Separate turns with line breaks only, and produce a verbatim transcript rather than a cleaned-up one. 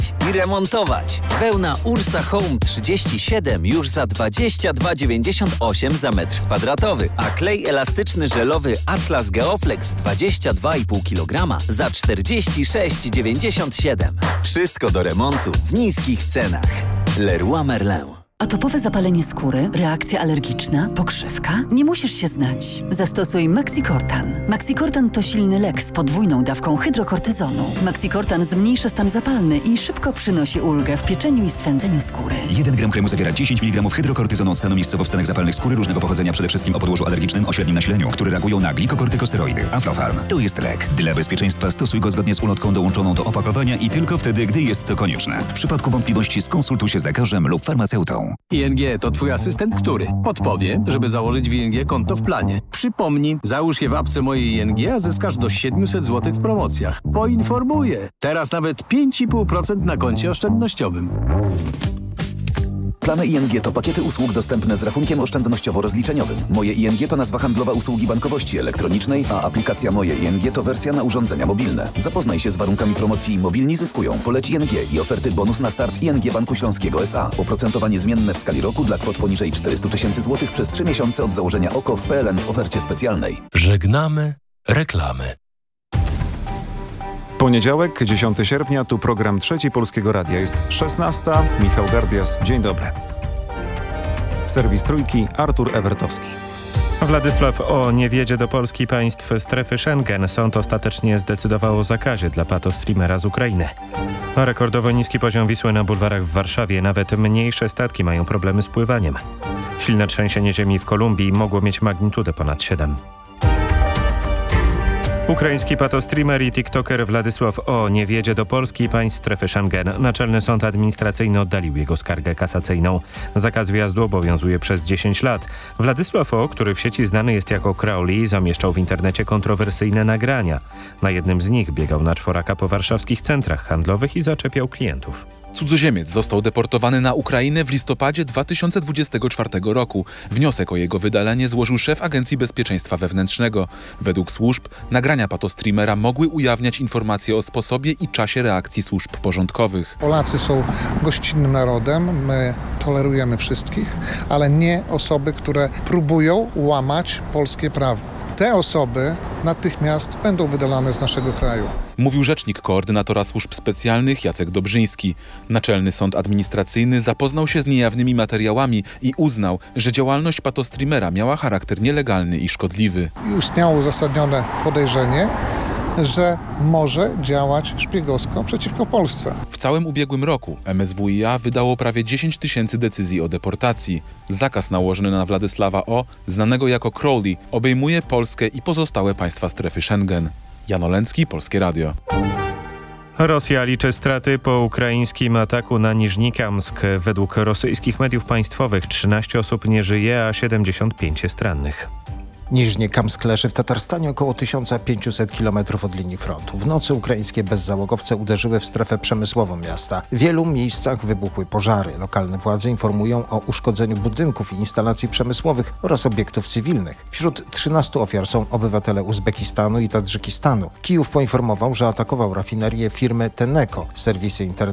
i remontować. Wełna Ursa Home trzydzieści siedem już za dwadzieścia dwa dziewięćdziesiąt osiem za metr kwadratowy, a klej elastyczny żelowy Atlas Geoflex dwadzieścia dwa i pół kilograma za czterdzieści sześć dziewięćdziesiąt siedem. Wszystko do remontu w niskich cenach. Leroy Merlin.
Atopowe zapalenie skóry, reakcja alergiczna, pokrzywka? Nie musisz się znać. Zastosuj Maxicortan. Maxicortan to silny lek z podwójną dawką hydrokortyzonu. Maxicortan zmniejsza stan zapalny i szybko przynosi ulgę w pieczeniu i swędzeniu skóry.
jeden gram kremu zawiera dziesięć miligramów hydrokortyzonu stanu miejscowo w stanach zapalnych skóry różnego pochodzenia, przede wszystkim o podłożu alergicznym o średnim nasileniu, które reagują na glikokortykosteroidy. Aflofarm. To jest lek. Dla bezpieczeństwa stosuj go zgodnie z ulotką dołączoną do opakowania i tylko wtedy, gdy jest to konieczne. W przypadku wątpliwości skonsultuj się z lekarzem lub farmaceutą.
I N G to twój asystent, który podpowie, żeby założyć w I N G konto w planie. Przypomnij, załóż je w apce mojej I N G, a zyskasz do siedemset złotych w promocjach. Poinformuję. Teraz nawet pięć i pół procent na koncie oszczędnościowym.
Plany I N G to pakiety usług dostępne z rachunkiem oszczędnościowo-rozliczeniowym. Moje I N G to nazwa handlowa usługi bankowości elektronicznej, a aplikacja Moje I N G to wersja na urządzenia mobilne. Zapoznaj się z warunkami promocji Mobilni zyskują. Poleć I N G i oferty bonus na start I N G Banku Śląskiego S A. Oprocentowanie zmienne w skali roku dla kwot poniżej czterysta tysięcy złotych przez trzy miesiące od założenia O K O w P L N w ofercie specjalnej.
Żegnamy reklamy.
Poniedziałek, dziesiątego sierpnia, tu program Trzeci Polskiego Radia. Jest szesnasta. Michał Gardias, dzień dobry. Serwis Trójki, Artur Ewertowski.
Władysław O. nie wjedzie do Polski państw strefy Schengen. Sąd ostatecznie zdecydował o zakazie dla patostreamera z Ukrainy. Rekordowo niski poziom Wisły na bulwarach w Warszawie. Nawet mniejsze statki mają problemy z pływaniem. Silne trzęsienie ziemi w Kolumbii mogło mieć magnitudę ponad siedem. Ukraiński patostreamer i tiktoker Władysław O. nie wjedzie do Polski i państw strefy Schengen. Naczelny Sąd Administracyjny oddalił jego skargę kasacyjną. Zakaz wjazdu obowiązuje przez dziesięć lat. Władysław O., który w sieci znany jest jako Crowley, zamieszczał w internecie kontrowersyjne nagrania. Na jednym z nich biegał na czworaka po warszawskich centrach handlowych i zaczepiał klientów.
Cudzoziemiec został deportowany na Ukrainę w listopadzie dwa tysiące dwudziestego czwartego roku. Wniosek o jego wydalenie złożył szef Agencji Bezpieczeństwa Wewnętrznego. Według służb nagrania patostreamera mogły ujawniać informacje o sposobie i czasie reakcji służb porządkowych.
Polacy są gościnnym narodem, my tolerujemy wszystkich, ale nie osoby, które próbują łamać polskie prawo. Te osoby natychmiast będą wydalane z naszego kraju.
Mówił rzecznik koordynatora służb specjalnych Jacek Dobrzyński. Naczelny Sąd Administracyjny zapoznał się z niejawnymi materiałami i uznał, że działalność patostreamera miała charakter nielegalny i szkodliwy.
Istniało uzasadnione podejrzenie, że może działać szpiegowsko przeciwko Polsce.
W całym ubiegłym roku M S W i A wydało prawie dziesięć tysięcy decyzji o deportacji. Zakaz nałożony na Władysława O., znanego jako Crowley, obejmuje Polskę i pozostałe państwa strefy Schengen. Jan Olęcki, Polskie Radio.
Rosja liczy straty po ukraińskim ataku na Niżnikamsk. Według rosyjskich mediów państwowych trzynaście osób nie żyje, a siedemdziesiąt pięć jest rannych.
Niżniekamsk leży w Tatarstanie około tysiąc pięćset kilometrów od linii frontu. W nocy ukraińskie bezzałogowce uderzyły w strefę przemysłową miasta. W wielu miejscach wybuchły pożary. Lokalne władze informują o uszkodzeniu budynków i instalacji przemysłowych oraz obiektów cywilnych. Wśród trzynastu ofiar są obywatele Uzbekistanu i Tadżykistanu. Kijów poinformował, że atakował rafinerię firmy Tenneco. Serwisy